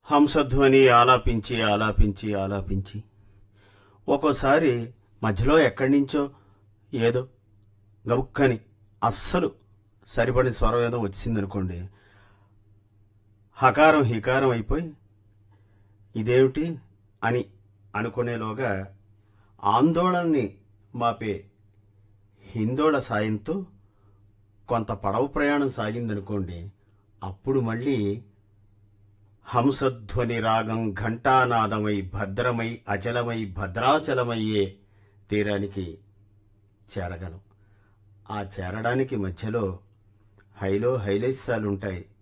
హంసధ్వని ఆలాపించి ఆలాపించి ఆలాపించి ఒక్కోసారి మధ్యలో ఎక్కడి నుంచో ఏదో గబుక్కని అస్సలు సరిపడిన స్వరం ఏదో వచ్చిందనుకోండి, హకారం హికారం అయిపోయి ఇదేమిటి అని అనుకునేలోగా ఆందోళనని మాపే హిందోళ సాయంతో కొంత పడవ ప్రయాణం సాగిందనుకోండి, అప్పుడు మళ్ళీ హంసధ్వని రాగం ఘంటానాదమై భద్రమై అచలమై భద్రాచలమయ్యే తీరానికి చేరగలం. ఆ చేరడానికి మధ్యలో హైలేసాలుంటాయి.